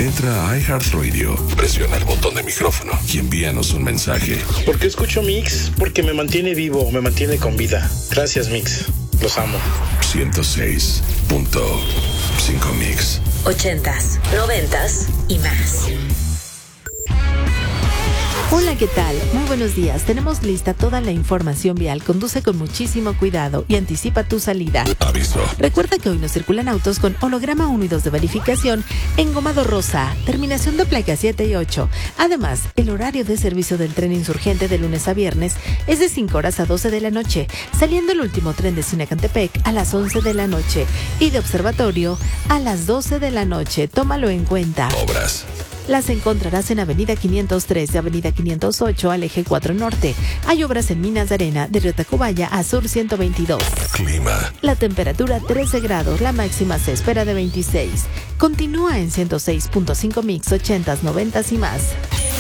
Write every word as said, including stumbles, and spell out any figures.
Entra a iHeartRadio, presiona el botón de micrófono y envíanos un mensaje. ¿Por qué escucho Mix? Porque me mantiene vivo, me mantiene con vida. Gracias, Mix. Los amo. ciento seis punto cinco Mix. Ochentas, noventas y más. Hola, ¿qué tal? Muy buenos días. Tenemos lista toda la información vial. Conduce con muchísimo cuidado y anticipa tu salida. Aviso. Recuerda que hoy no circulan autos con holograma uno y dos de verificación engomado rosa, terminación de placa siete y ocho. Además, el horario de servicio del tren insurgente de lunes a viernes es de cinco horas a doce de la noche, saliendo el último tren de Sinacantepec a las once de la noche y de Observatorio a las doce de la noche. Tómalo en cuenta. Obras. Las encontrarás en Avenida quinientos tres y Avenida quinientos ocho al Eje cuatro Norte. Hay obras en Minas de Arena, de Río Tacubaya a Sur ciento veintidós. Clima. La temperatura trece grados, la máxima se espera de veintiséis. Continúa en ciento seis punto cinco Mix, ochentas, noventas y más.